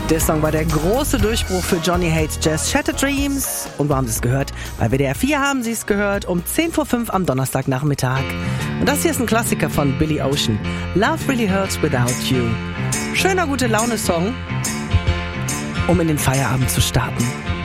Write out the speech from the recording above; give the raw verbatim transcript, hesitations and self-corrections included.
Der Song war der große Durchbruch für Johnny Hates Jazz, Shattered Dreams. Und wo haben Sie es gehört? Bei W D R vier haben Sie es gehört, um zehn vor fünf am Donnerstagnachmittag. Und das hier ist ein Klassiker von Billy Ocean. Love Really Hurts Without You. Schöner gute Laune-Song, um in den Feierabend zu starten.